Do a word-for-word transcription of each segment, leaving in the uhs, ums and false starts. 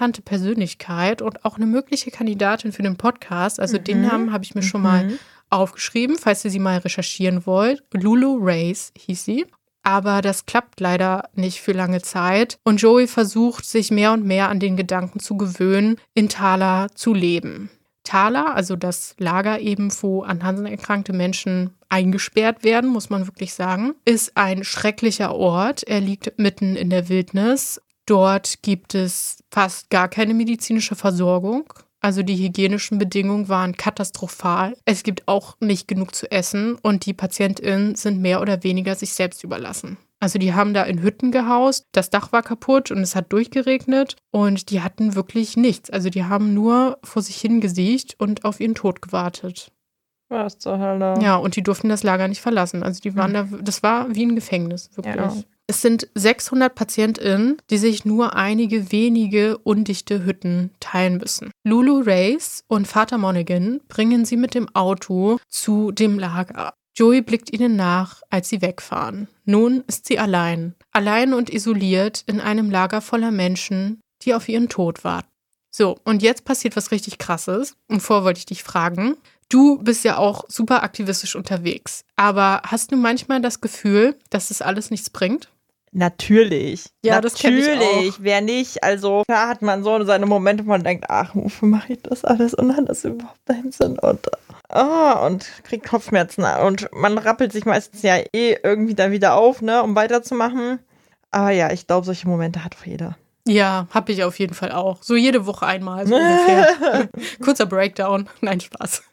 interessante Persönlichkeit und auch eine mögliche Kandidatin für den Podcast. Also Mhm. den Namen habe ich mir schon Mhm. mal aufgeschrieben, falls ihr sie mal recherchieren wollt. Lulu Race hieß sie. Aber das klappt leider nicht für lange Zeit. Und Joey versucht, sich mehr und mehr an den Gedanken zu gewöhnen, in Thala zu leben. Thala, also das Lager eben, wo an Hansen erkrankte Menschen eingesperrt werden, muss man wirklich sagen, ist ein schrecklicher Ort. Er liegt mitten in der Wildnis. Dort gibt es fast gar keine medizinische Versorgung. Also die hygienischen Bedingungen waren katastrophal. Es gibt auch nicht genug zu essen und die PatientInnen sind mehr oder weniger sich selbst überlassen. Also die haben da in Hütten gehaust, das Dach war kaputt und es hat durchgeregnet und die hatten wirklich nichts. Also die haben nur vor sich hingesiecht und auf ihren Tod gewartet. Was zur Hölle? Ja, und die durften das Lager nicht verlassen. Also die waren da, das war wie ein Gefängnis, wirklich. Ja. Es sind sechshundert PatientInnen, die sich nur einige wenige undichte Hütten teilen müssen. Lulu Race und Vater Monaghan bringen sie mit dem Auto zu dem Lager. Joey blickt ihnen nach, als sie wegfahren. Nun ist sie allein. Allein und isoliert in einem Lager voller Menschen, die auf ihren Tod warten. So, und jetzt passiert was richtig Krasses. Und vorher wollte ich dich fragen, du bist ja auch super aktivistisch unterwegs. Aber hast du manchmal das Gefühl, dass das alles nichts bringt? Natürlich. Ja, das kenn ich Natürlich. auch. Wer nicht? Also, klar hat man so seine Momente, wo man denkt, ach, wofür mache ich das alles? Und hat das überhaupt einen Sinn? Und, oh, und kriegt Kopfschmerzen. Und man rappelt sich meistens ja eh irgendwie dann wieder auf, ne, um weiterzumachen. Aber ja, ich glaube, solche Momente hat auch jeder. Ja, hab ich auf jeden Fall auch. So jede Woche einmal, so ungefähr. Kurzer Breakdown. Nein, Spaß.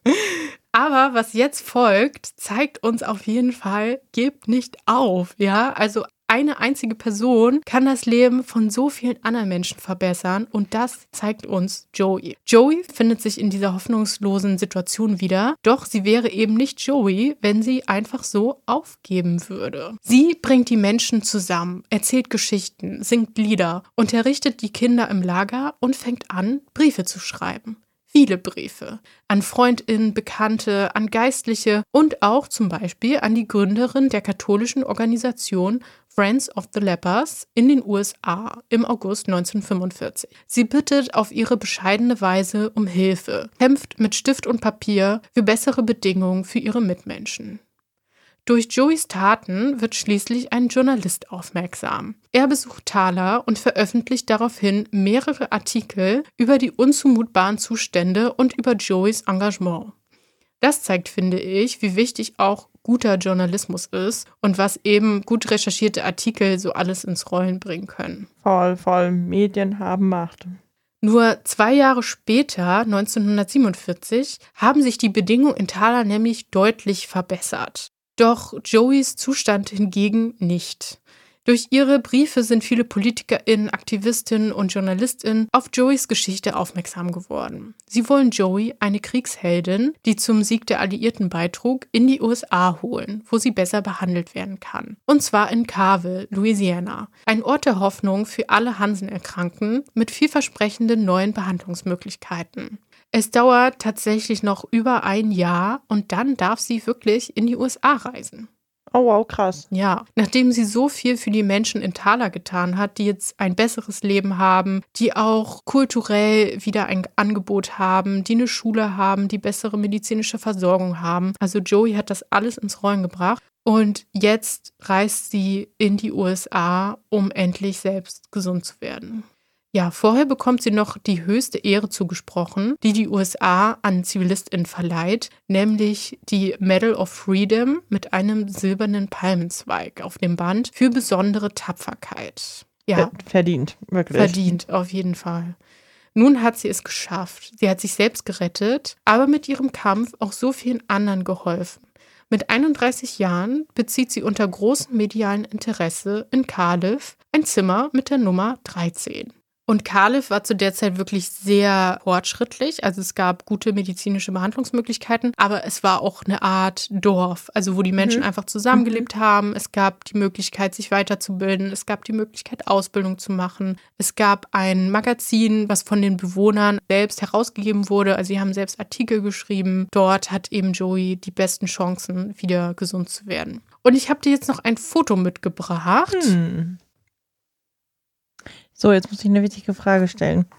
Aber was jetzt folgt, zeigt uns auf jeden Fall, gebt nicht auf, ja? Also eine einzige Person kann das Leben von so vielen anderen Menschen verbessern und das zeigt uns Joey. Joey findet sich in dieser hoffnungslosen Situation wieder, doch sie wäre eben nicht Joey, wenn sie einfach so aufgeben würde. Sie bringt die Menschen zusammen, erzählt Geschichten, singt Lieder, unterrichtet die Kinder im Lager und fängt an, Briefe zu schreiben. Viele Briefe an FreundInnen, Bekannte, an Geistliche und auch zum Beispiel an die Gründerin der katholischen Organisation Friends of the Lepers in den U S A im August neunzehnhundertfünfundvierzig. Sie bittet auf ihre bescheidene Weise um Hilfe, kämpft mit Stift und Papier für bessere Bedingungen für ihre Mitmenschen. Durch Joeys Taten wird schließlich ein Journalist aufmerksam. Er besucht Thala und veröffentlicht daraufhin mehrere Artikel über die unzumutbaren Zustände und über Joeys Engagement. Das zeigt, finde ich, wie wichtig auch guter Journalismus ist und was eben gut recherchierte Artikel so alles ins Rollen bringen können. Voll, voll. Medien haben Macht. Nur zwei Jahre später, neunzehnhundertsiebenundvierzig, haben sich die Bedingungen in Thala nämlich deutlich verbessert. Doch Joeys Zustand hingegen nicht. Durch ihre Briefe sind viele PolitikerInnen, Aktivistinnen und JournalistInnen auf Joeys Geschichte aufmerksam geworden. Sie wollen Joey, eine Kriegsheldin, die zum Sieg der Alliierten beitrug, in die U S A holen, wo sie besser behandelt werden kann. Und zwar in Carville, Louisiana. Ein Ort der Hoffnung für alle Hansen-Erkrankten mit vielversprechenden neuen Behandlungsmöglichkeiten. Es dauert tatsächlich noch über ein Jahr und dann darf sie wirklich in die U S A reisen. Oh wow, krass. Ja, nachdem sie so viel für die Menschen in Thala getan hat, die jetzt ein besseres Leben haben, die auch kulturell wieder ein Angebot haben, die eine Schule haben, die bessere medizinische Versorgung haben. Also Joey hat das alles ins Rollen gebracht und jetzt reist sie in die U S A, um endlich selbst gesund zu werden. Ja, vorher bekommt sie noch die höchste Ehre zugesprochen, die die U S A an ZivilistInnen verleiht, nämlich die Medal of Freedom mit einem silbernen Palmenzweig auf dem Band für besondere Tapferkeit. Ja, verdient, wirklich. Verdient, auf jeden Fall. Nun hat sie es geschafft. Sie hat sich selbst gerettet, aber mit ihrem Kampf auch so vielen anderen geholfen. Mit einunddreißig Jahren bezieht sie unter großem medialen Interesse in Cardiff ein Zimmer mit der Nummer dreizehn. Und Cardiff war zu der Zeit wirklich sehr fortschrittlich. Also es gab gute medizinische Behandlungsmöglichkeiten, aber es war auch eine Art Dorf, also wo die Menschen mhm. einfach zusammengelebt mhm. haben. Es gab die Möglichkeit, sich weiterzubilden. Es gab die Möglichkeit, Ausbildung zu machen. Es gab ein Magazin, was von den Bewohnern selbst herausgegeben wurde. Also sie haben selbst Artikel geschrieben. Dort hat eben Joey die besten Chancen, wieder gesund zu werden. Und ich habe dir jetzt noch ein Foto mitgebracht. Hm. So, jetzt muss ich eine wichtige Frage stellen.